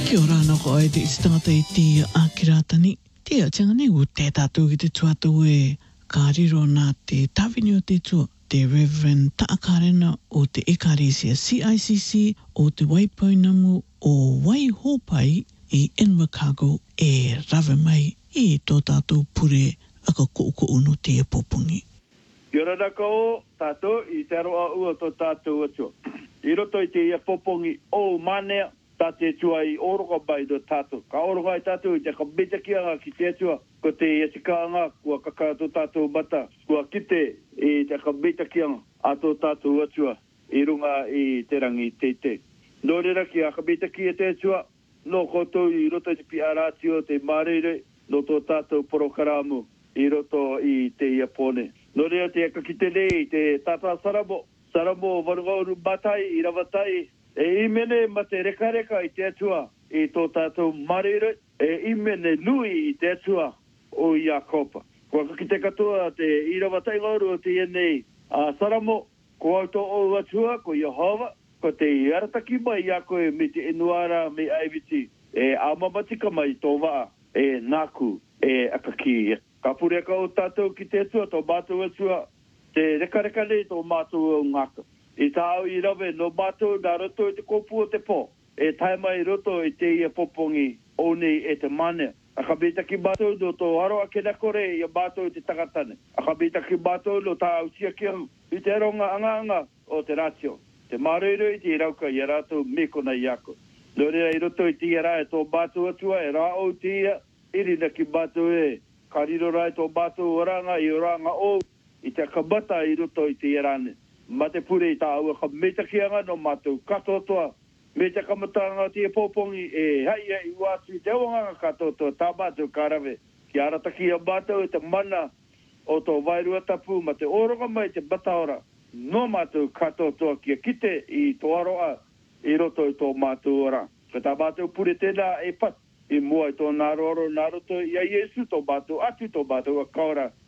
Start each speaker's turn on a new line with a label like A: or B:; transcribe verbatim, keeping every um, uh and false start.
A: Kia ora ana ko ai te istangata I te a kiratani. Te a tanga nei u te tātou ki te tuatu e kāriro nā te tawini o te tua. Te Reverend Taakarena o te Ekarisia C I C C o te Waipoinamu o Waihopai I Invercargill e rawe mai I tō tātou pure a ka ko'oko uno te e popungi.
B: Kia ora nā ko tātou I te aroa ua tō tātou atua. I roto I te ia popongi o manea tā te tua I oroka mai do tātou. Ka oroka I tātou I te kabita ki anga ki te tua ko te iatikanga kua kakato tātou bata. Kua kite I te kabita ki anga a tō tātou atua I runga I te rangi te te. Nō rera ki a kabita ki te tua no koto I roto I te piarati o te marere no tō tātou porokaramu I roto I te ia pone. Nō rera te kakite nei te tata saramo. Saramo warugauru batai I ravatai. E imene ma te reka reka I te atua I tō tātou marere. E imene nui I te atua o Iakopa. Kua kakite katoa te irawatai gauru o te ienei a Saramo. Ko auto o atua ko Yehova. Ko te arataki mai I a koe me te inuara me aiviti. E amamatika mai tō waa. E nāku e akaki. Ka pureka o tātou ki te atua tō mātou atua. Te reka reka nei tō mātou o ngaka. I tāo I rawe no mātou nā roto I te kopu o te pō. E tae mai roto I te ia popongi o nei e te mane. A ka bita ki mātou no tō aroa ke nakore I a mātou I te takatane. A ka bita ki mātou no tā ausia ki ang I te ronga anga anga o te ratio. Te mareiro I te irauka I a rātou mekona I ako. No rea I roto I te ia e tō mātou atua e rā o te ia. Irina ki mātou e kariro rai tō mātou oranga I oranga o I te kabata I roto I te ia rane. Ma te pure I tā ua ka metakianga no mātou katotoa. Me te kamatanga te popongi e hai ai watu I te wanga katotoa tā mātou karawe. Ki arataki a mātou e te mana o tō wairua tapu ma te oroga mai te bataora. No mātou katotoa ki a kite I tō aroa I roto I tō mātou ora. Ka tā mātou pure tēnā e pat I mua I tō nāroro nāroto I a Iesu tō mātou atu tō mātou a kaora.